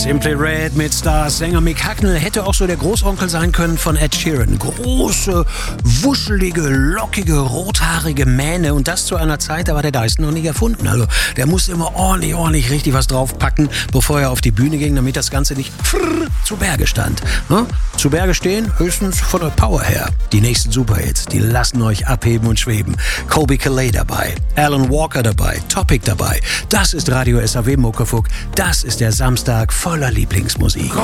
Simply Red mit Stars. Sänger Mick Hucknall hätte auch so der Großonkel sein können von Ed Sheeran. Große, wuschelige, lockige, rothaarige Mähne. Und das zu einer Zeit, da war der Dyson noch nicht erfunden. Also der musste immer ordentlich richtig was draufpacken, bevor er auf die Bühne ging, damit das Ganze nicht zu Berge stand. Ne? Zu Berge stehen, höchstens von der Power her. Die nächsten Superhits, die lassen euch abheben und schweben. Colby Calais dabei, Alan Walker dabei, Topic dabei. Das ist Radio SAW Muckefuck. Das ist der Samstag voller Lieblingsmusik.